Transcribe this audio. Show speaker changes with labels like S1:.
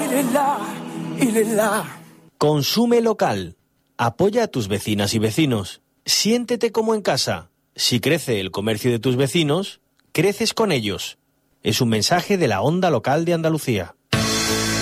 S1: Consume local. Apoya a tus vecinas y vecinos. Siéntete como en casa. Si crece el comercio de tus vecinos, creces con ellos. Es un mensaje de la Onda Local de Andalucía.